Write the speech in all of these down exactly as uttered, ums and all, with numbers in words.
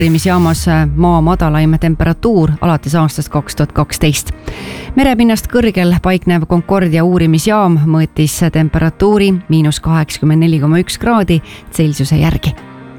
uurimisjaamas maa madalaim temperatuur alates aastast kaks tuhat kaksteist. Merepinnast kõrgel paiknev Concordia uurimisjaam mõõtis temperatuuri miinus kaheksakümmend neli koma üks kraadi Celsiuse järgi.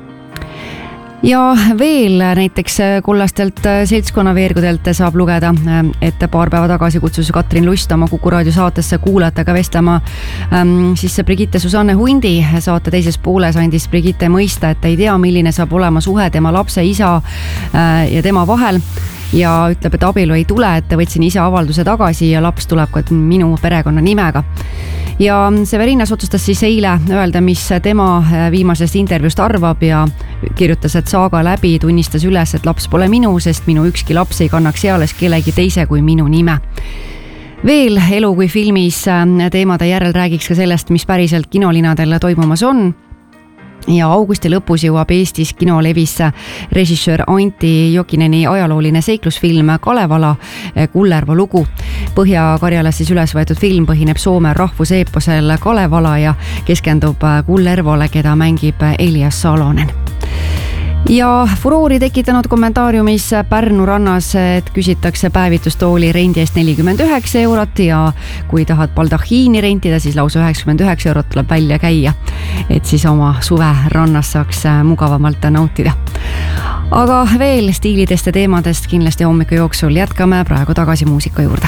Ja veel näiteks kullastelt seltskonnaveergudelt saab lugeda, et paar päeva tagasi kutsus Katrin Lust oma Kuku raadio saatesse kuulajatega vestlema ähm, siis Brigitte Susanne Hundi. Saate teises pooles andis Brigitte mõista, et ei tea, milline saab olema suhe tema lapse isa äh, ja tema vahel. Ja ütleb, et abielu ei tule, et võtsin ise avalduse tagasi ja laps tuleb ka minu perekonna nimega. Ja Severinas otsustas siis eile öelda, mis tema viimasest intervjuust arvab ja kirjutas, et saaga läbi tunnistas üles, et laps pole minu, sest minu ükski laps ei kannaks eales kellegi teise kui minu nime. Veel elu kui filmis teemade järel räägiks ka sellest, mis päriselt kinolinadel toimumas on. Ja augusti lõpus jõuab Eestis kinolevisse režissöör Antti Jokineni ajalooline seiklusfilm Kalevala Kullervo lugu. Põhja-Karjalas siis üles võetud film põhineb Soome rahvuseeposel Kalevala ja keskendub Kullervole, keda mängib Elias Salonen. Ja furoori tekitanud kommentaariumis Pärnu rannas, et küsitakse päevitustooli rendi eest nelikümmend üheksa eurot ja kui tahad baldahiini rentida, siis lausa üheksakümmend üheksa eurot tuleb välja käia, et siis oma suve rannas saaks mugavamalt nautida. Aga veel stiilidest ja teemadest kindlasti hommiku jooksul jätkame praegu tagasi muusika juurde.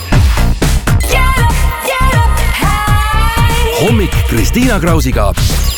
Hommik Kristiina Krausiga.